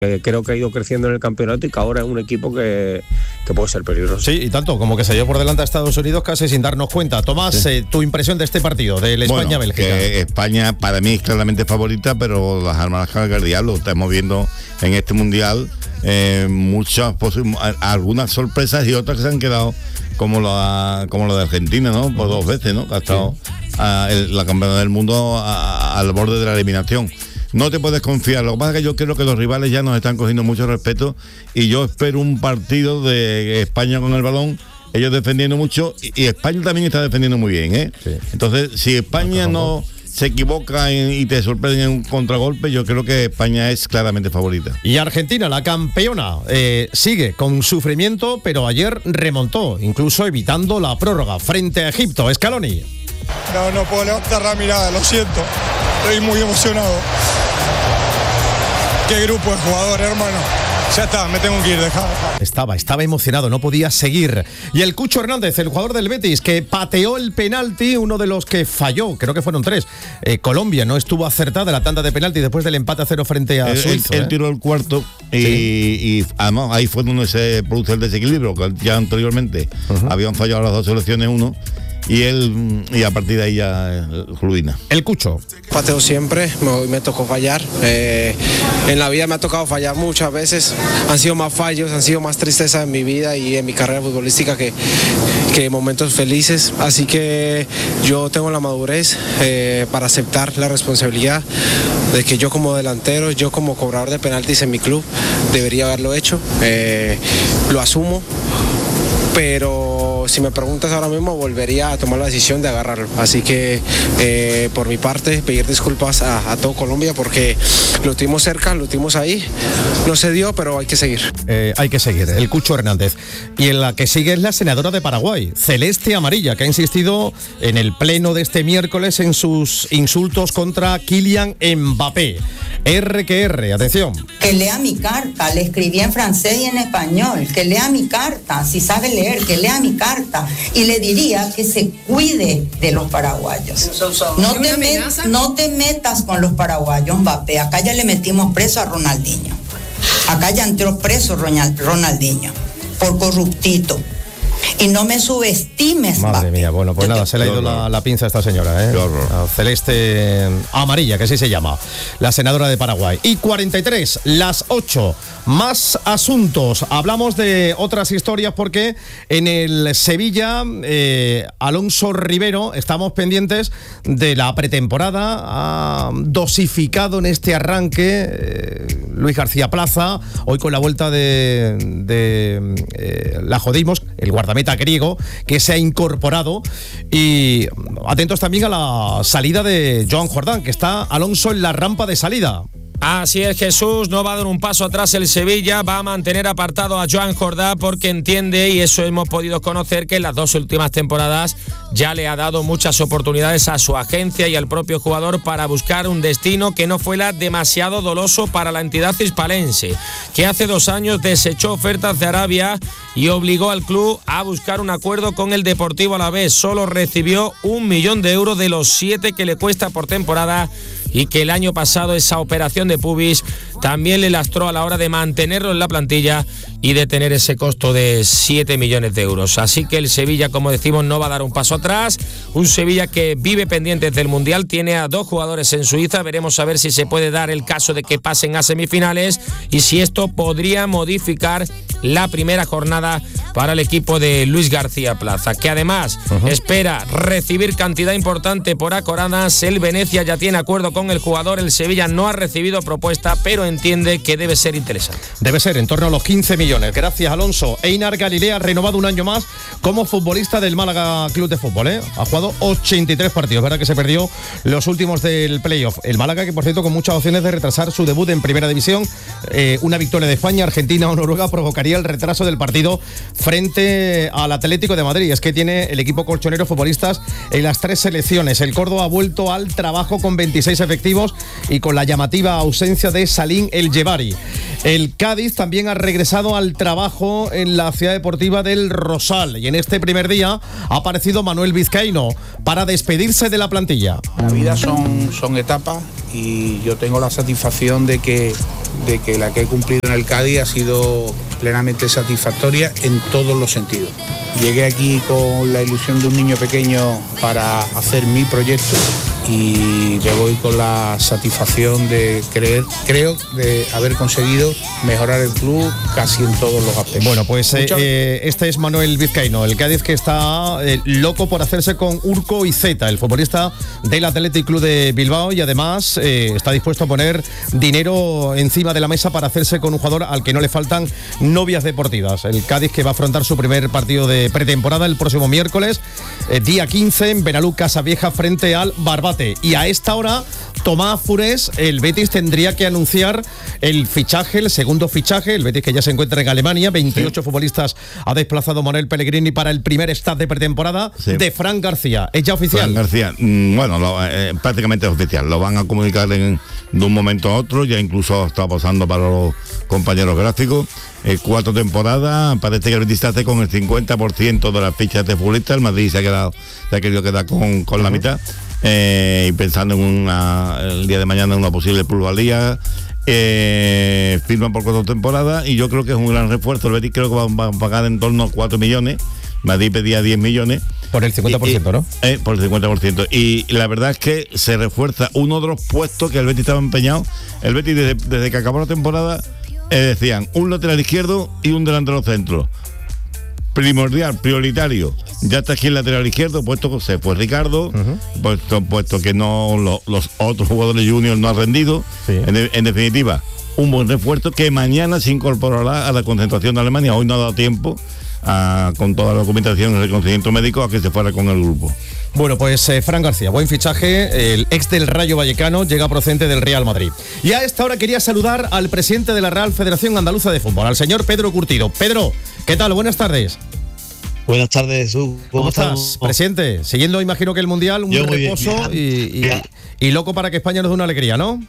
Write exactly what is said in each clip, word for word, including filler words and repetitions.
Creo que ha ido creciendo en el campeonato y que ahora es un equipo que, que puede ser peligroso. Sí, y tanto, como que se dio por delante a Estados Unidos casi sin darnos cuenta. Tomás, sí. eh, tu impresión de este partido, del España-Bélgica. Bueno, que España para mí es claramente favorita, pero las armas las carga el diablo. Estamos viendo en este Mundial eh, muchas algunas sorpresas y otras que se han quedado, como la, como la de Argentina, ¿no? Por dos veces, ¿no? Que ha estado sí. a, el, la campeona del mundo a, a, al borde de la eliminación. No te puedes confiar. Lo que pasa es que yo creo que los rivales ya nos están cogiendo mucho respeto y yo espero un partido de España con el balón, ellos defendiendo mucho y, y España también está defendiendo muy bien, ¿eh? Sí. Entonces, si España no se equivoca en, y te sorprende en un contragolpe, yo creo que España es claramente favorita. Y Argentina, la campeona, eh, sigue con sufrimiento, pero ayer remontó, incluso evitando la prórroga frente a Egipto. Scaloni. No, no puedo levantar la mirada, lo siento. Estoy muy emocionado. Qué grupo de jugadores, hermano. Ya está, me tengo que ir, dejar. Estaba, estaba emocionado, no podía seguir. Y el Cucho Hernández, el jugador del Betis, que pateó el penalti, uno de los que falló, creo que fueron tres. Eh, Colombia no estuvo acertada la tanda de penalti después del empate a cero frente a él, Suiza. Él, ¿eh? él tiró el cuarto y, sí. y además ahí fue donde se produce el desequilibrio, que ya anteriormente uh-huh. habían fallado las dos selecciones uno. Y él, y a partir de ahí ya ruina. El Cucho. Pateo siempre, me, me tocó fallar. Eh, en la vida me ha tocado fallar muchas veces. Han sido más fallos, han sido más tristezas en mi vida y en mi carrera futbolística que, que momentos felices. Así que yo tengo la madurez eh, para aceptar la responsabilidad de que yo como delantero, yo como cobrador de penaltis en mi club, debería haberlo hecho. Eh, lo asumo, pero si me preguntas ahora mismo, volvería a tomar la decisión de agarrarlo. Así que eh, por mi parte, pedir disculpas a, a todo Colombia porque lo tuvimos cerca, lo tuvimos ahí. No se dio, pero hay que seguir. Eh, hay que seguir, el Cucho Hernández. Y en la que sigue es la senadora de Paraguay, Celeste Amarilla, que ha insistido en el pleno de este miércoles en sus insultos contra Kylian Mbappé. R que R, atención. Que lea mi carta, le escribí en francés y en español. Que lea mi carta, si sabe leer, que lea mi carta. Y le diría que se cuide de los paraguayos. No te, met, no te metas con los paraguayos, Mbappé. Acá ya le metimos preso a Ronaldinho. Acá ya entró preso Ronaldinho por corruptito. Y no me subestimes, Madre Mbappé. mía, bueno, pues nada, se le ha ido la, la pinza a esta señora, ¿eh? La Celeste Amarilla, que así se llama, la senadora de Paraguay. Y cuarenta y tres, las ocho, más asuntos. Hablamos de otras historias porque en el Sevilla, eh, Alonso Rivero, estamos pendientes de la pretemporada. Ha dosificado en este arranque eh, Luis García Plaza, hoy con la vuelta de, de eh, la Jodimos, el guardameta griego, que se ha incorporado. Y atentos también a la salida de Joan Jordán, que está Alonso en la rampa de salida. Así es, Jesús, no va a dar un paso atrás el Sevilla, va a mantener apartado a Joan Jordán porque entiende, y eso hemos podido conocer, que en las dos últimas temporadas ya le ha dado muchas oportunidades a su agencia y al propio jugador para buscar un destino que no fuera demasiado doloso para la entidad hispalense, que hace dos años desechó ofertas de Arabia y obligó al club a buscar un acuerdo con el Deportivo Alavés. Solo recibió un millón de euros de los siete que le cuesta por temporada, y que el año pasado esa operación de pubis también le lastró a la hora de mantenerlo en la plantilla y de tener ese costo de siete millones de euros. Así que el Sevilla, como decimos, no va a dar un paso atrás. Un Sevilla que vive pendientes del Mundial, tiene a dos jugadores en Suiza. Veremos a ver si se puede dar el caso de que pasen a semifinales y si esto podría modificar la primera jornada para el equipo de Luis García Plaza, que además uh-huh. espera recibir cantidad importante por Acoradas. El Venecia ya tiene acuerdo con el jugador, el Sevilla no ha recibido propuesta, pero entiende que debe ser interesante. Debe ser en torno a los quince millones. Gracias, Alonso. Einar Galilea ha renovado un año más como futbolista del Málaga Club de Fútbol, ¿eh? Ha jugado ochenta y tres partidos, verdad que se perdió los últimos del playoff. El Málaga, que por cierto con muchas opciones de retrasar su debut en Primera División. Eh, una victoria de España, Argentina o Noruega provocaría el retraso del partido frente al Atlético de Madrid. Es que tiene el equipo colchonero futbolistas en las tres selecciones. El Córdoba ha vuelto al trabajo con veintiséis efectivos y con la llamativa ausencia de Salim El Jebari. El Cádiz también ha regresado al trabajo en la ciudad deportiva del Rosal y en este primer día ha aparecido Manuel Vizcaíno para despedirse de la plantilla. La vida son, son etapas y yo tengo la satisfacción de que, de que la que he cumplido en el Cádiz ha sido plenamente satisfactoria en todos los sentidos. Llegué aquí con la ilusión de un niño pequeño para hacer mi proyecto y me voy con la satisfacción de creer, creo, de haber conseguido mejorar el club casi en todos los aspectos. Bueno, pues eh, eh, este es Manuel Vizcaíno, el Cádiz que está eh, loco por hacerse con Urko Izeta, el futbolista del Athletic Club de Bilbao, y además eh, está dispuesto a poner dinero encima de la mesa para hacerse con un jugador al que no le faltan novias deportivas. El Cádiz que va a afrontar su primer partido de pretemporada el próximo miércoles, eh, día quince, en Benalú Casavieja frente al Barbate. Y a esta hora, Tomás Furés, el Betis tendría que anunciar el fichaje, el segundo fichaje, el Betis que ya se encuentra en Alemania, veintiocho sí. futbolistas ha desplazado Manuel Pellegrini para el primer start de pretemporada sí. de Fran García. ¿Es ya oficial? Fran García, bueno, lo, eh, prácticamente es oficial, lo van a comunicar en, de un momento a otro, ya incluso está pasando para los compañeros gráficos. Eh, cuatro temporadas, parece que el Betis se hace con el cincuenta por ciento de las fichas de futbolistas, el Madrid se ha quedado, se ha querido quedar con, con uh-huh. la mitad. Eh, y pensando en una, el día de mañana en una posible plusvalía, eh, firman por cuatro temporadas y yo creo que es un gran refuerzo. El Betis creo que va, va a pagar en torno a cuatro millones, Madrid pedía diez millones. Por el cincuenta por ciento, y, ¿no? Eh, por el cincuenta por ciento. Y la verdad es que se refuerza uno de los puestos que el Betis estaba empeñado. El Betis desde, desde que acabó la temporada eh, decían un lateral izquierdo y un delantero centro. Primordial, prioritario. Ya está aquí el lateral izquierdo, puesto que se fue Ricardo, uh-huh. puesto, puesto que no lo, los otros jugadores juniors no han rendido. Sí. En, de, en definitiva, un buen refuerzo que mañana se incorporará a la concentración de Alemania. Hoy no ha dado tiempo, a, con toda la documentación y el reconocimiento médico, a que se fuera con el grupo. Bueno, pues eh, Fran García, buen fichaje, el ex del Rayo Vallecano, llega procedente del Real Madrid. Y a esta hora quería saludar al presidente de la Real Federación Andaluza de Fútbol, al señor Pedro Curtido. Pedro, ¿qué tal? Buenas tardes. Buenas tardes, Jesús. ¿Cómo, ¿Cómo estás, estamos? Presidente? Siguiendo, imagino que el Mundial, un reposo y, y, y loco para que España nos dé una alegría, ¿no?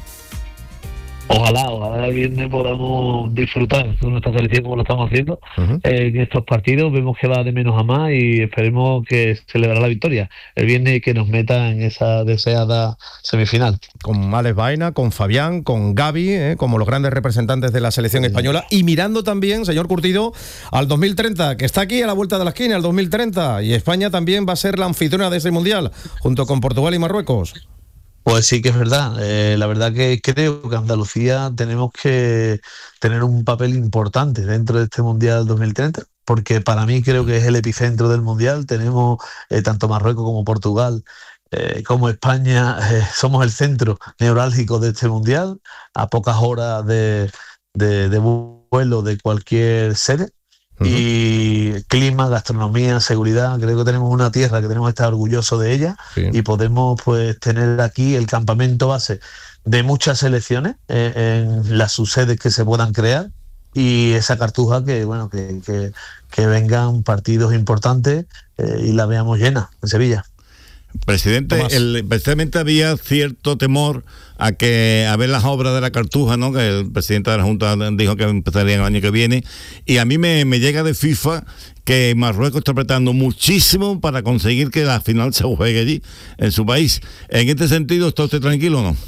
Ojalá, ojalá el viernes podamos disfrutar de nuestra selección como lo estamos haciendo uh-huh. eh, en estos partidos. Vemos que va de menos a más y esperemos que celebrará la victoria el viernes y que nos meta en esa deseada semifinal. Con Alex Baena, con Fabián, con Gavi, eh, como los grandes representantes de la selección sí. española, y mirando también, señor Curtido, al dos mil treinta, que está aquí a la vuelta de la esquina, al dos mil treinta, y España también va a ser la anfitriona de ese Mundial, junto con Portugal y Marruecos. Pues sí que es verdad, eh, la verdad que creo que Andalucía tenemos que tener un papel importante dentro de este Mundial dos mil treinta, porque para mí creo que es el epicentro del Mundial. Tenemos eh, tanto Marruecos como Portugal, eh, como España, eh, somos el centro neurálgico de este Mundial, a pocas horas de, de, de vuelo de cualquier sede. Uh-huh. Y clima, gastronomía, seguridad, creo que tenemos una tierra que tenemos que estar orgullosos de ella sí. y podemos pues tener aquí el campamento base de muchas selecciones eh, en las subsedes que se puedan crear y esa cartuja que bueno que, que, que vengan partidos importantes eh, y la veamos llena en Sevilla. Presidente, el, precisamente había cierto temor a que a ver las obras de la Cartuja, ¿no? Que el presidente de la Junta dijo que empezarían el año que viene, y a mí me, me llega de FIFA que Marruecos está apretando muchísimo para conseguir que la final se juegue allí, en su país. En este sentido, ¿está usted tranquilo o no?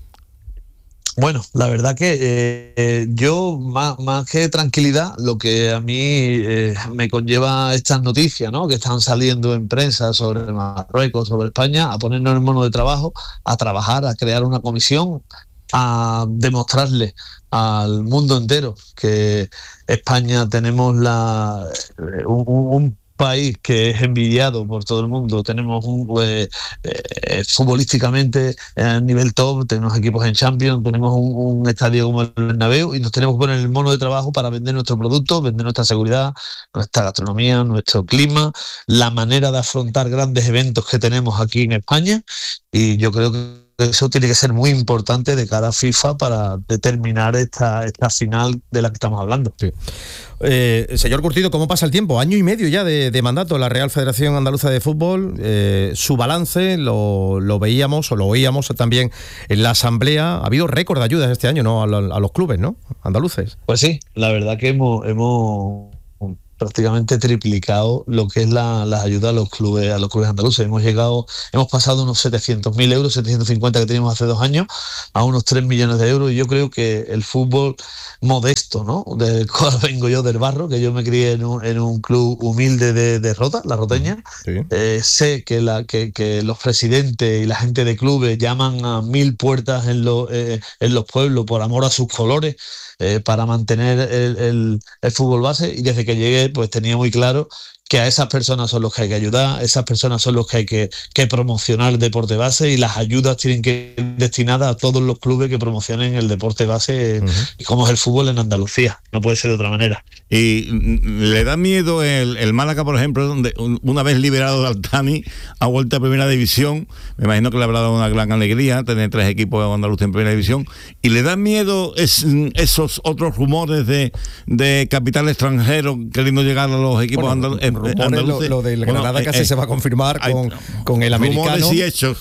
Bueno, la verdad que eh, yo, más, más que tranquilidad, lo que a mí eh, me conlleva estas noticias, ¿no? Que están saliendo en prensa sobre Marruecos, sobre España, a ponernos en el mono de trabajo, a trabajar, a crear una comisión, a demostrarle al mundo entero que España tenemos la un, un país que es envidiado por todo el mundo. Tenemos un eh, eh, futbolísticamente a nivel top, tenemos equipos en Champions, tenemos un, un estadio como el Bernabéu y nos tenemos que poner el mono de trabajo para vender nuestro producto, vender nuestra seguridad, nuestra gastronomía, nuestro clima, la manera de afrontar grandes eventos que tenemos aquí en España, y yo creo que que eso tiene que ser muy importante de cara a FIFA para determinar esta, esta final de la que estamos hablando. Sí. Eh, señor Curtido, ¿cómo pasa el tiempo? Año y medio ya de, de mandato en la Real Federación Andaluza de Fútbol. Eh, su balance lo, lo veíamos o lo oíamos también en la asamblea. Ha habido récord de ayudas este año, ¿no? A, a los clubes, ¿no? Andaluces. Pues sí, la verdad que hemos, hemos prácticamente triplicado lo que es la, las ayudas a los clubes a los clubes andaluces. Hemos llegado, hemos pasado unos setecientos mil euros, setecientos cincuenta que teníamos hace dos años, a unos tres millones de euros. Y yo creo que el fútbol modesto, ¿no? Del cual vengo yo, del barro, que yo me crié en un, en un club humilde de, de Rota, La Roteña. Sí. Eh, sé que, la, que, que los presidentes y la gente de clubes llaman a mil puertas en, lo, eh, en los pueblos por amor a sus colores, eh, para mantener el, el, el fútbol base, y desde que llegué pues tenía muy claro que a esas personas son los que hay que ayudar, esas personas son los que hay que, que promocionar el deporte base, y las ayudas tienen que ir destinadas a todos los clubes que promocionen el deporte base, uh-huh. y como es el fútbol en Andalucía, no puede ser de otra manera. ¿Y le da miedo el, el Málaga, por ejemplo, donde una vez liberado de Altani ha vuelto a Primera División? Me imagino que le habrá dado una gran alegría tener tres equipos andaluces en Primera División. ¿Y le da miedo es, esos otros rumores de, de capital extranjero queriendo llegar a los equipos bueno, andaluces? Rumores, lo, lo del Granada bueno, casi eh, se va a confirmar con, hay, con el americano. Rumores y hechos.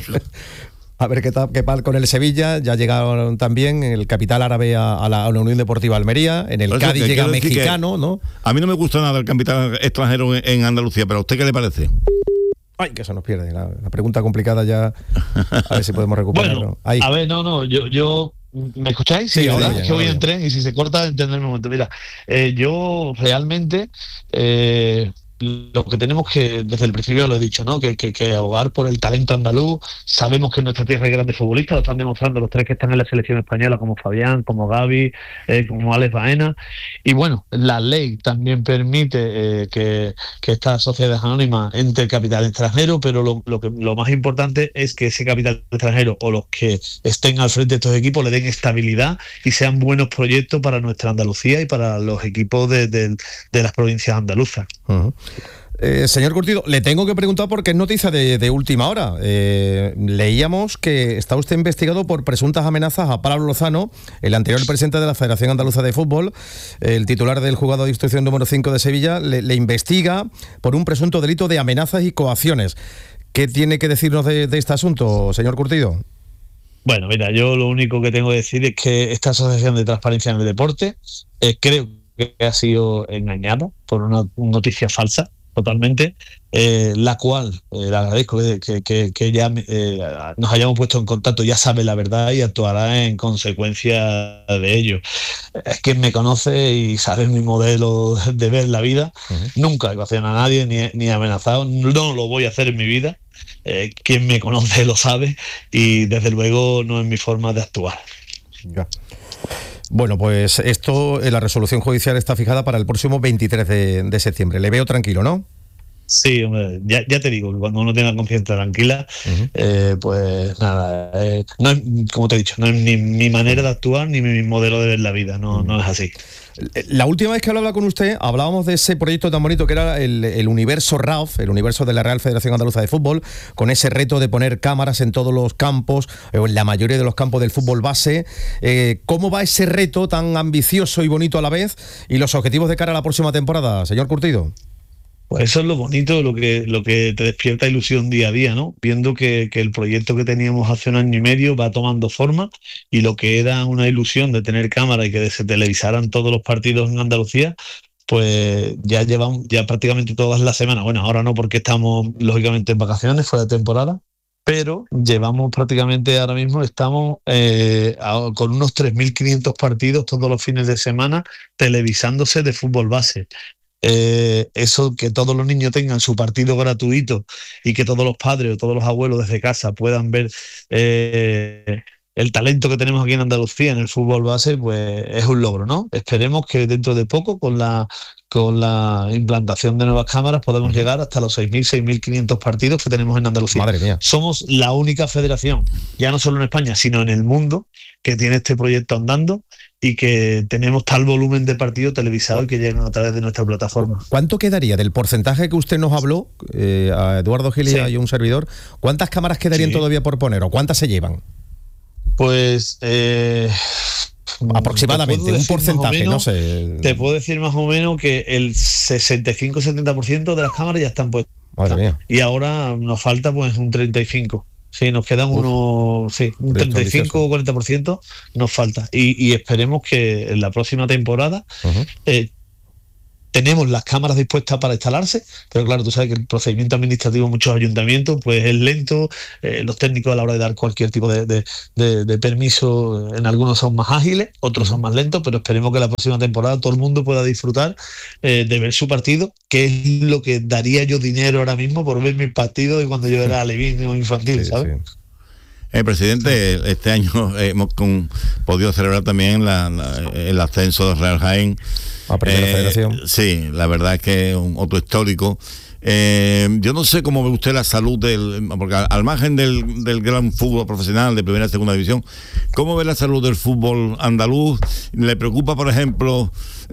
A ver qué tal, qué tal con el Sevilla. Ya llegaron también el capital árabe a, a, la, a la Unión Deportiva Almería. En el Cádiz llega mexicano, ¿no? A mí no me gusta nada el capital extranjero en, en Andalucía, pero ¿a usted qué le parece? Ay, que se nos pierde. La, la pregunta complicada ya. A ver si podemos recuperarlo. Bueno, Ahí. A ver, no, no, yo... yo... ¿Me escucháis? Sí, sí, ahora es que voy en tren y si se corta, entenderme un momento. Mira, eh, yo realmente eh, lo que tenemos que, desde el principio lo he dicho, ¿no? Que, que, que abogar por el talento andaluz. Sabemos que en nuestra tierra hay grandes futbolistas, lo están demostrando los tres que están en la selección española, como Fabián, como Gavi, eh, como Alex Baena. Y bueno, la ley también permite eh, que, que esta sociedad anónima entre capital extranjero, pero lo, lo, que, lo más importante es que ese capital extranjero o los que estén al frente de estos equipos le den estabilidad y sean buenos proyectos para nuestra Andalucía y para los equipos de, de, de las provincias andaluzas. Uh-huh. Eh, señor Curtido, le tengo que preguntar porque es noticia de, de última hora. Eh, leíamos que está usted investigado por presuntas amenazas a Pablo Lozano, el anterior presidente de la Federación Andaluza de Fútbol, el titular del juzgado de instrucción número cinco de Sevilla, le, le investiga por un presunto delito de amenazas y coacciones. ¿Qué tiene que decirnos de, de este asunto, señor Curtido? Bueno, mira, yo lo único que tengo que decir es que esta Asociación de Transparencia en el Deporte eh, creo que ha sido engañada por una, una noticia falsa, totalmente, eh, la cual eh, le agradezco que, que, que ya eh, nos hayamos puesto en contacto, ya sabe la verdad y actuará en consecuencia de ello. Es quien me conoce y sabe mi modelo de ver la vida. Uh-huh. Nunca he coaccionado a nadie ni, ni he amenazado, no lo voy a hacer en mi vida. Eh, quien me conoce lo sabe y desde luego no es mi forma de actuar. Ya. Bueno, pues esto, la resolución judicial está fijada para el próximo veintitrés de septiembre. Le veo tranquilo, ¿no? Sí, hombre, ya, ya te digo, cuando uno tenga conciencia tranquila, uh-huh. eh, pues nada, eh, no es, como te he dicho, no es ni mi manera de actuar ni mi modelo de ver la vida, no, uh-huh. no es así. La última vez que hablaba con usted, hablábamos de ese proyecto tan bonito que era el, el universo R A F, el universo de la Real Federación Andaluza de Fútbol, con ese reto de poner cámaras en todos los campos, o en la mayoría de los campos del fútbol base. Eh, ¿Cómo va ese reto tan ambicioso y bonito a la vez? ¿Y los objetivos de cara a la próxima temporada, señor Curtido? Pues eso es lo bonito, lo que, lo que te despierta ilusión día a día, ¿no? Viendo que, que el proyecto que teníamos hace un año y medio va tomando forma y lo que era una ilusión de tener cámara y que se televisaran todos los partidos en Andalucía, pues ya llevan ya prácticamente todas las semanas. Bueno, ahora no porque estamos lógicamente en vacaciones, fuera de temporada, pero llevamos prácticamente ahora mismo, estamos eh, a, con unos tres mil quinientos partidos todos los fines de semana televisándose de fútbol base. Eh, eso, que todos los niños tengan su partido gratuito y que todos los padres o todos los abuelos desde casa puedan ver eh, el talento que tenemos aquí en Andalucía en el fútbol base, pues es un logro, ¿no? Esperemos que dentro de poco, con la con la implantación de nuevas cámaras, podemos llegar hasta los seis mil, seis mil quinientos partidos que tenemos en Andalucía. Madre mía. Somos la única federación, ya no solo en España, sino en el mundo, que tiene este proyecto andando y que tenemos tal volumen de partidos televisados y que llegan a través de nuestra plataforma. ¿Cuánto quedaría del porcentaje que usted nos habló, eh, a Eduardo Gil sí. y un servidor? ¿Cuántas cámaras quedarían sí. todavía por poner o cuántas se llevan? Pues... Eh... aproximadamente, un porcentaje, menos, no sé. Te puedo decir más o menos que el sesenta y cinco setenta por ciento de las cámaras ya están puestas. Madre mía. Y ahora nos falta pues un treinta y cinco por ciento. Sí, nos quedan Uf, unos, sí, un treinta y cinco o cuarenta por ciento nos falta. Y, y esperemos que en la próxima temporada uh-huh. eh, tenemos las cámaras dispuestas para instalarse, pero claro, tú sabes que el procedimiento administrativo en muchos ayuntamientos pues es lento, eh, los técnicos a la hora de dar cualquier tipo de, de, de, de permiso, en algunos son más ágiles, otros son más lentos, pero esperemos que la próxima temporada todo el mundo pueda disfrutar eh, de ver su partido, que es lo que daría yo dinero ahora mismo por ver mis partidos de cuando yo era alevín o infantil, sí, ¿sabes? Sí. Eh, presidente, este año hemos con, podido celebrar también la, la, el ascenso de Real Jaén a Primera eh, Federación. Sí, la verdad es que es un otro histórico. Eh, yo no sé cómo ve usted la salud del, porque al, al margen del, del gran fútbol profesional de primera y segunda división, ¿cómo ve la salud del fútbol andaluz? ¿Le preocupa, por ejemplo,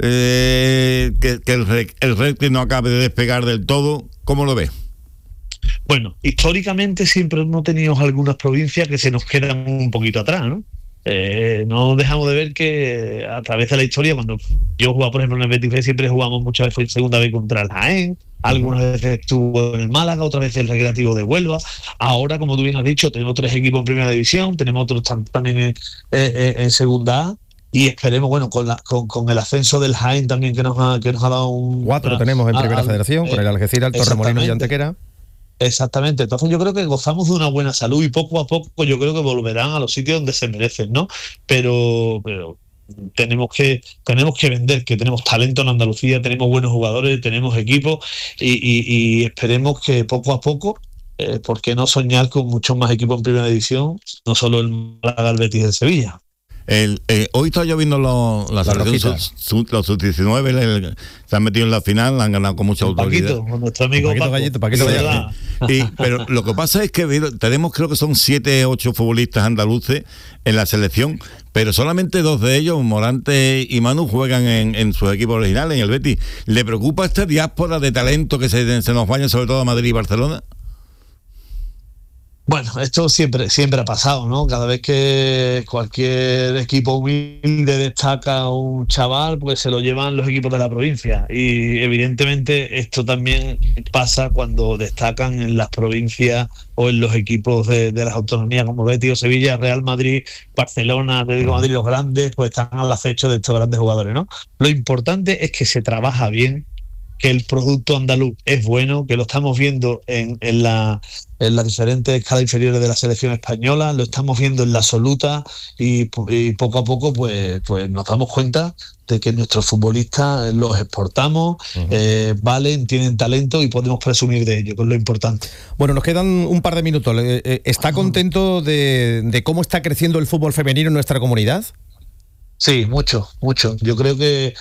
eh, que, que el, el Recre no acabe de despegar del todo? ¿Cómo lo ve? Bueno, históricamente siempre hemos tenido algunas provincias que se nos quedan un poquito atrás, ¿no? Eh, no dejamos de ver que a través de la historia, cuando yo jugaba, por ejemplo, en el Betis, siempre jugamos muchas veces en segunda vez contra el Jaén, algunas veces estuvo en el Málaga, otras veces el Recreativo de Huelva. Ahora, como tú bien has dicho, tenemos tres equipos en primera división, tenemos otros también en, en, en segunda A. Y esperemos, bueno, con, la, con, con el ascenso del Jaén también que nos ha, que nos ha dado un... Cuatro una, tenemos en primera a, federación, eh, con el Algeciras, el Torremolinos y Antequera. Exactamente, entonces yo creo que gozamos de una buena salud y poco a poco yo creo que volverán a los sitios donde se merecen, ¿no? Pero, pero tenemos que tenemos que vender, que tenemos talento en Andalucía, tenemos buenos jugadores, tenemos equipos y, y, y esperemos que poco a poco, eh, ¿por qué no soñar con muchos más equipos en primera división? No solo el Málaga, el Betis, el Sevilla. El, eh, hoy está lloviendo los, la selección sub, los sub diecinueve, el, se han metido en la final, han ganado con mucha autoridad. Paquito, con nuestro amigo Paquito Paco. Gallito, Paquito Gallito. Y, pero lo que pasa es que tenemos, creo que son siete, ocho futbolistas andaluces en la selección, pero solamente dos de ellos, Morante y Manu, juegan en, en sus equipos originales, en el Betis. ¿Le preocupa esta diáspora de talento que se, se nos vaya, sobre todo a Madrid y Barcelona? Bueno, esto siempre siempre ha pasado, ¿no? Cada vez que cualquier equipo humilde destaca a un chaval, pues se lo llevan los equipos de la provincia. Y evidentemente esto también pasa cuando destacan en las provincias o en los equipos de, de las autonomías como Betis o Sevilla, Real Madrid, Barcelona, Atlético de Madrid, los grandes, pues están al acecho de estos grandes jugadores, ¿no? Lo importante es que se trabaja bien, que el producto andaluz es bueno, que lo estamos viendo en, en, la, en las diferentes escalas inferiores de la selección española, lo estamos viendo en la absoluta y, y poco a poco pues, pues nos damos cuenta de que nuestros futbolistas los exportamos, uh-huh. eh, valen, tienen talento y podemos presumir de ello, que es lo importante. Bueno, nos quedan un par de minutos. ¿Está contento de, de cómo está creciendo el fútbol femenino en nuestra comunidad? Sí, mucho, mucho. Yo creo que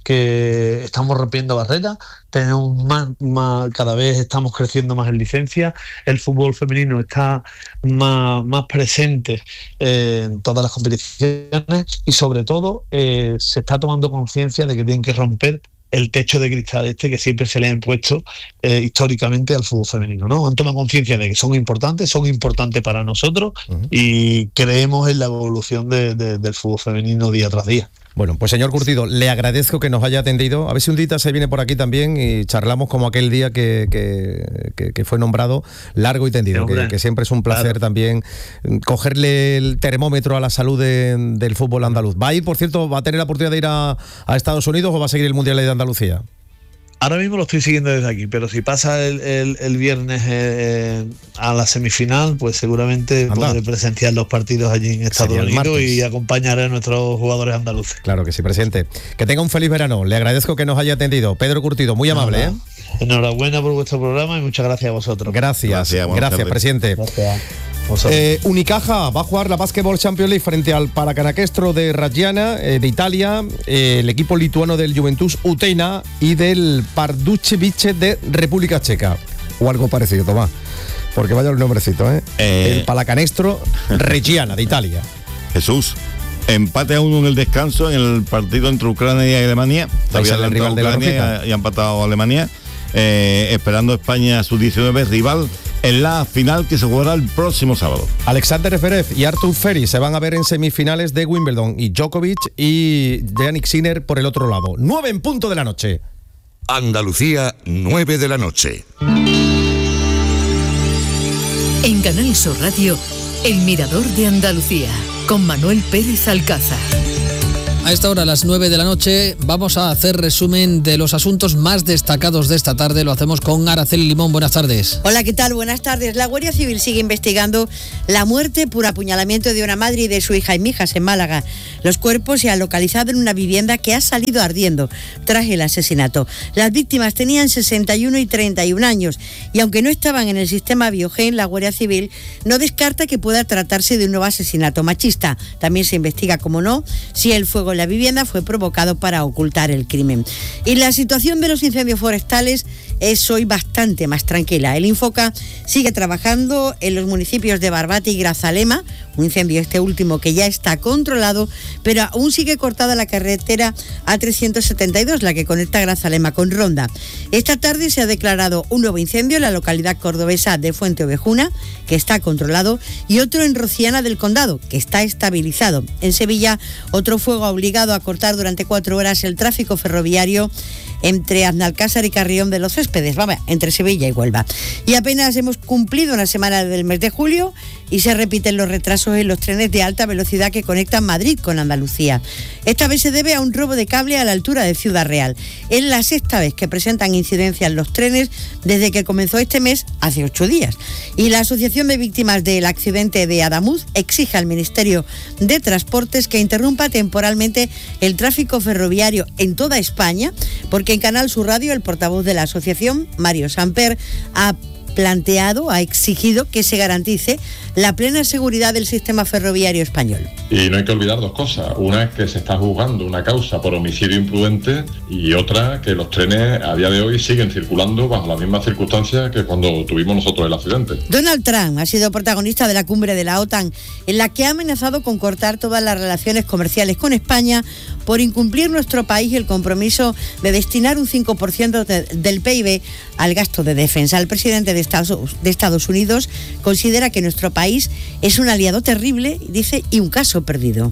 que estamos rompiendo barreras, tenemos más, más, cada vez estamos creciendo más en licencia, el fútbol femenino está más, más presente eh, en todas las competiciones y sobre todo eh, se está tomando conciencia de que tienen que romper el techo de cristal este que siempre se le ha impuesto eh, históricamente al fútbol femenino, ¿no? Han tomado conciencia de que son importantes, son importantes para nosotros uh-huh. y creemos en la evolución de, de, del fútbol femenino día tras día. Bueno, pues señor Curtido, le agradezco que nos haya atendido. A ver si un día se viene por aquí también y charlamos como aquel día que, que, que, que fue nombrado largo y tendido, que, que siempre es un placer claro. también cogerle el termómetro a la salud de, del fútbol andaluz. ¿Va a ir, por cierto, va a tener la oportunidad de ir a, a Estados Unidos o va a seguir el Mundial de Andalucía? Ahora mismo lo estoy siguiendo desde aquí, pero si pasa el, el, el viernes eh, a la semifinal, pues seguramente Anda. podré presenciar los partidos allí en Estados Unidos y acompañaré a nuestros jugadores andaluces. Claro que sí, presidente. Que tenga un feliz verano. Le agradezco que nos haya atendido. Pedro Curtido, muy amable. ¿eh? Enhorabuena por vuestro programa y muchas gracias a vosotros. Gracias, gracias, gracias presidente. Gracias. Eh, Unicaja va a jugar la Basketball Champions League frente al Paracanestro de Raggiana, eh, de Italia, eh, el equipo lituano del Juventus Utena y del Pardubice de República Checa. O algo parecido, Tomás. Porque vaya el nombrecito, ¿eh? eh... El Paracanestro Reggiana de Italia. Jesús, empate a uno en el descanso en el partido entre Ucrania y Alemania. Todavía el rival de Ucrania y ha empatado a Alemania. Eh, esperando España a su diecinueve rival en la final que se jugará el próximo sábado. Alexander Zverev y Artur Ferry se van a ver en semifinales de Wimbledon y Djokovic y Jannik Sinner por el otro lado. Nueve en punto de la noche. Andalucía, nueve de la noche. En Canal Sur Radio, El Mirador de Andalucía, con Manuel Pérez Alcázar. A esta hora, a las nueve de la noche, vamos a hacer resumen de los asuntos más destacados de esta tarde. Lo hacemos con Araceli Limón. Buenas tardes. Hola, ¿qué tal? Buenas tardes. La Guardia Civil sigue investigando la muerte por apuñalamiento de una madre y de su hija en Mijas, en Málaga. Los cuerpos se han localizado en una vivienda que ha salido ardiendo tras el asesinato. Las víctimas tenían sesenta y uno y treinta y un años y aunque no estaban en el sistema Biogen, la Guardia Civil no descarta que pueda tratarse de un nuevo asesinato machista. También se investiga, como no, si el fuego la vivienda fue provocado para ocultar el crimen. Y la situación de los incendios forestales es hoy bastante más tranquila. El Infoca sigue trabajando en los municipios de Barbate y Grazalema, un incendio este último que ya está controlado, pero aún sigue cortada la carretera A trescientos setenta y dos, la que conecta Grazalema con Ronda. Esta tarde se ha declarado un nuevo incendio en la localidad cordobesa de Fuente Ovejuna, que está controlado, y otro en Rociana del Condado, que está estabilizado. En Sevilla, otro fuego ha obligado a cortar durante cuatro horas el tráfico ferroviario entre Aznalcázar y Carrión de los Céspedes, vamos, entre Sevilla y Huelva. Y apenas hemos cumplido una semana del mes de julio y se repiten los retrasos en los trenes de alta velocidad que conectan Madrid con Andalucía. Esta vez se debe a un robo de cable a la altura de Ciudad Real. Es la sexta vez que presentan incidencias los trenes desde que comenzó este mes, hace ocho días. Y la Asociación de Víctimas del Accidente de Adamuz exige al Ministerio de Transportes que interrumpa temporalmente el tráfico ferroviario en toda España, porque en Canal Sur Radio el portavoz de la asociación, Mario Samper, ha planteado, ha exigido que se garantice la plena seguridad del sistema ferroviario español. Y no hay que olvidar dos cosas. Una es que se está juzgando una causa por homicidio imprudente y otra que los trenes a día de hoy siguen circulando bajo las mismas circunstancias que cuando tuvimos nosotros el accidente. Donald Trump ha sido protagonista de la cumbre de la OTAN, en la que ha amenazado con cortar todas las relaciones comerciales con España por incumplir nuestro país el compromiso de destinar un cinco por ciento de, del P I B al gasto de defensa. El presidente de Estados, de Estados Unidos considera que nuestro país es un aliado terrible, dice, y un caso perdido.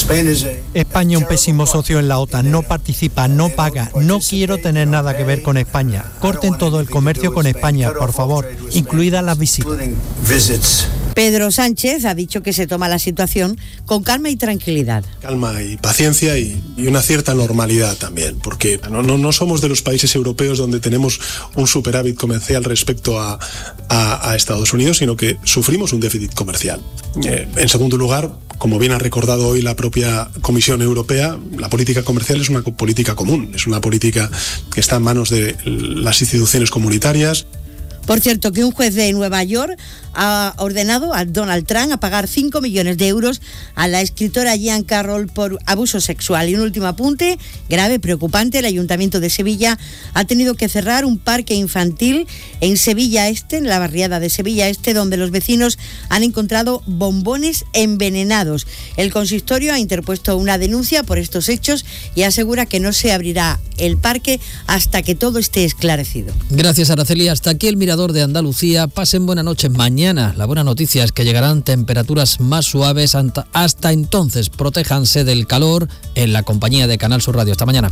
España, un pésimo socio en la OTAN, no participa, no paga, no quiero tener nada que ver con España. Corten todo el comercio con España, por favor, incluidas las visitas. Pedro Sánchez ha dicho que se toma la situación con calma y tranquilidad. Calma y paciencia y, y una cierta normalidad también, porque no, no, no somos de los países europeos donde tenemos un superávit comercial respecto a, a, a Estados Unidos, sino que sufrimos un déficit comercial. Eh, en segundo lugar, como bien ha recordado hoy la propia Comisión Europea, la política comercial es una política común, es una política que está en manos de las instituciones comunitarias. Por cierto, que un juez de Nueva York ha ordenado a Donald Trump a pagar cinco millones de euros a la escritora Jean Carroll por abuso sexual. Y un último apunte, grave, preocupante, el Ayuntamiento de Sevilla ha tenido que cerrar un parque infantil en Sevilla Este, en la barriada de Sevilla Este, donde los vecinos han encontrado bombones envenenados. El consistorio ha interpuesto una denuncia por estos hechos y asegura que no se abrirá el parque hasta que todo esté esclarecido. Gracias, Araceli. Hasta aquí el Mirador de Andalucía. Pasen buenas noches. Mañana la buena noticia es que llegarán temperaturas más suaves. Hasta entonces, protéjanse del calor en la compañía de Canal Sur Radio. Hasta mañana.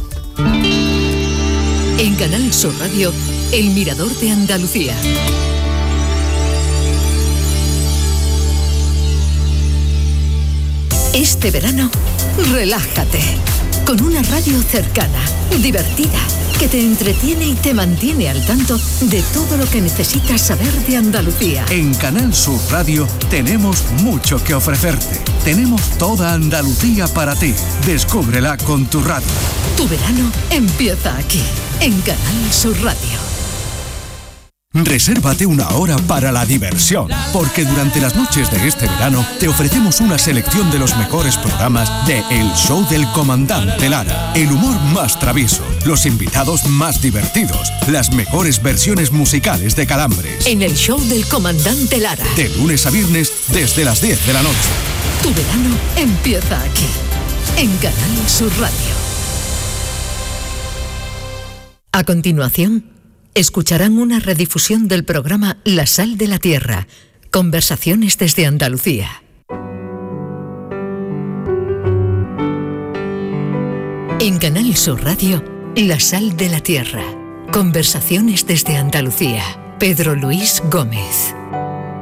En Canal Sur Radio, El Mirador de Andalucía. Este verano, relájate con una radio cercana, divertida, que te entretiene y te mantiene al tanto de todo lo que necesitas saber de Andalucía. En Canal Sur Radio tenemos mucho que ofrecerte. Tenemos toda Andalucía para ti. Descúbrela con tu radio. Tu verano empieza aquí, en Canal Sur Radio. Resérvate una hora para la diversión, porque durante las noches de este verano te ofrecemos una selección de los mejores programas de El Show del Comandante Lara. El humor más travieso, los invitados más divertidos, las mejores versiones musicales de Calambres. En El Show del Comandante Lara. De lunes a viernes desde las diez de la noche. Tu verano empieza aquí, en Canal Sur Radio. A continuación, escucharán una redifusión del programa La Sal de la Tierra, conversaciones desde Andalucía. En Canal Sur Radio, La Sal de la Tierra, conversaciones desde Andalucía. Pedro Luis Gómez.